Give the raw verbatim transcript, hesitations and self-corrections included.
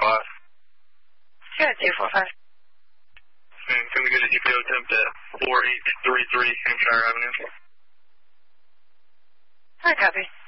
five. Yeah, two four five. And can we get a E P O attempt at four eight three three Hampshire Avenue? I copy.